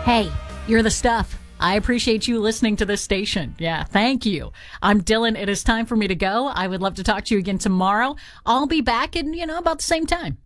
Hey, you're the stuff. I appreciate you listening to this station. Yeah, thank you. I'm Dylan. It is time for me to go. I would love to talk to you again tomorrow. I'll be back in, about the same time.